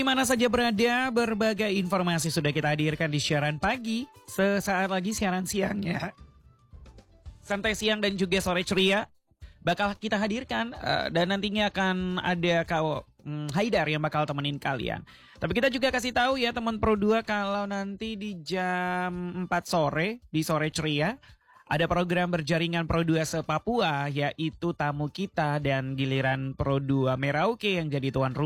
Di mana saja berada, berbagai informasi sudah kita hadirkan di siaran pagi. Sesaat lagi siaran siangnya. Santai siang dan juga sore ceria bakal kita hadirkan dan nantinya akan ada Haidar yang bakal temenin kalian. Tapi kita juga kasih tahu ya teman Pro 2 kalau nanti di jam 4 sore di sore ceria ada program berjaringan Pro 2 se-Papua, yaitu tamu kita dan giliran Pro 2 Merauke yang jadi tuan rumah.